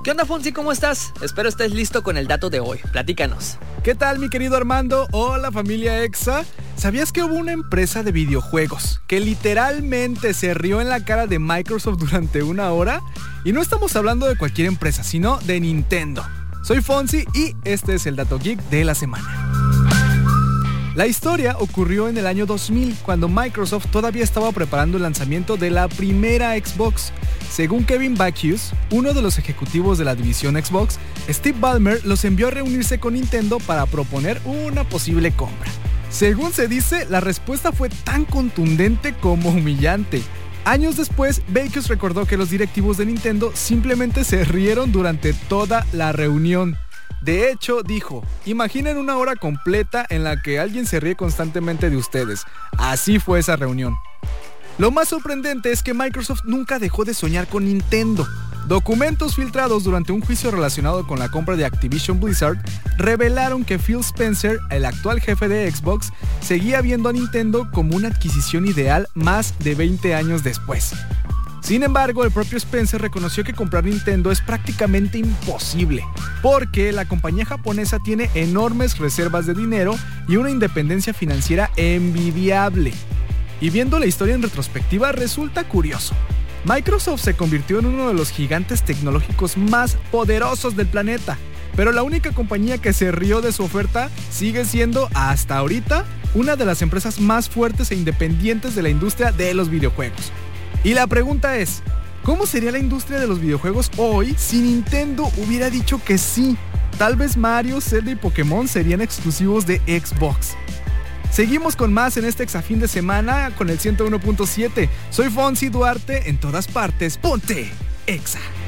¿Qué onda, Fonsi? ¿Cómo estás? Espero estés listo con el dato de hoy. Platícanos. ¿Qué tal, mi querido Armando? Hola, familia Exa. ¿Sabías que hubo una empresa de videojuegos que literalmente se rió en la cara de Microsoft durante una hora? Y no estamos hablando de cualquier empresa, sino de Nintendo. Soy Fonsi y este es el Dato Geek de la semana. La historia ocurrió en el año 2000, cuando Microsoft todavía estaba preparando el lanzamiento de la primera Xbox. Según Kevin Bachus, uno de los ejecutivos de la división Xbox, Steve Ballmer los envió a reunirse con Nintendo para proponer una posible compra. Según se dice, la respuesta fue tan contundente como humillante. Años después, Bachus recordó que los directivos de Nintendo simplemente se rieron durante toda la reunión. De hecho, dijo, imaginen una hora completa en la que alguien se ríe constantemente de ustedes. Así fue esa reunión. Lo más sorprendente es que Microsoft nunca dejó de soñar con Nintendo. Documentos filtrados durante un juicio relacionado con la compra de Activision Blizzard revelaron que Phil Spencer, el actual jefe de Xbox, seguía viendo a Nintendo como una adquisición ideal más de 20 años después. Sin embargo, el propio Spencer reconoció que comprar Nintendo es prácticamente imposible, porque la compañía japonesa tiene enormes reservas de dinero y una independencia financiera envidiable. Y viendo la historia en retrospectiva, resulta curioso. Microsoft se convirtió en uno de los gigantes tecnológicos más poderosos del planeta, pero la única compañía que se rió de su oferta sigue siendo, hasta ahorita, una de las empresas más fuertes e independientes de la industria de los videojuegos. Y la pregunta es, ¿cómo sería la industria de los videojuegos hoy si Nintendo hubiera dicho que sí? Tal vez Mario, Zelda y Pokémon serían exclusivos de Xbox. Seguimos con más en este Exafín de semana con el 101.7. Soy Fonsi Duarte, en todas partes, ponte Exa.